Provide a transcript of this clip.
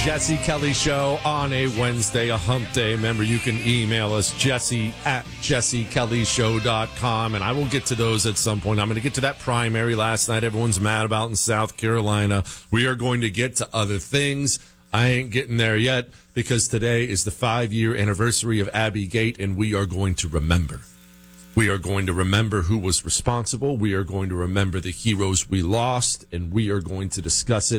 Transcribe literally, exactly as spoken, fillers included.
Jesse Kelly Show on a Wednesday, a hump day. Remember, you can email us, Jesse at jesse kelly show dot com, and I will get to those at some point. I'm going to get to that primary last night everyone's mad about in South Carolina. We are going to get to other things. I ain't getting there yet because today is the five-year anniversary of Abbey Gate, and we are going to remember. We are going to remember who was responsible. We are going to remember the heroes we lost, and we are going to discuss it